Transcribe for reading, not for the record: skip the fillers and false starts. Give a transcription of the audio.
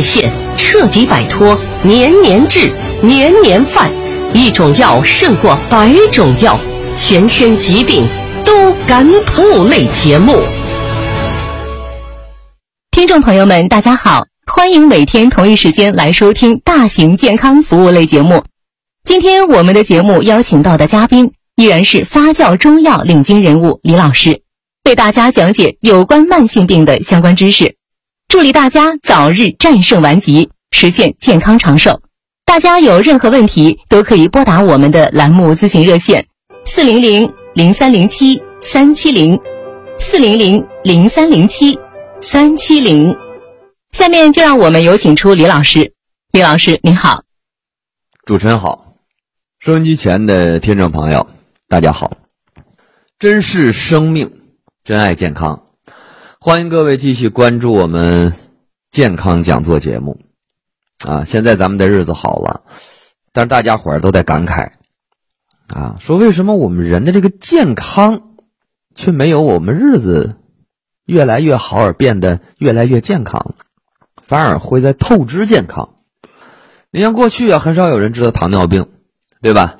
片，彻底摆脱年年治、年年犯，一种药胜过100种药，全身疾病都敢普类节目。 听众朋友们，大家好，欢迎每天同一时间来收听大型健康服务类节目。今天我们的节目邀请到的嘉宾依然是发酵中药领军人物李老师，为大家讲解有关慢性病的相关知识，助力大家早日战胜顽疾，实现健康长寿。大家有任何问题都可以拨打我们的栏目咨询热线400-0307-370 400-0307-370。下面就让我们有请出李老师。李老师您好。 主持人好，收音机前的听众朋友大家好。珍视生命，珍爱健康，欢迎各位继续关注我们健康讲座节目现在咱们的日子好了，但是大家伙儿都在感慨说为什么我们人的这个健康却没有我们日子越来越好而变得越来越健康，反而会在透支健康。你像过去很少有人知道糖尿病，对吧？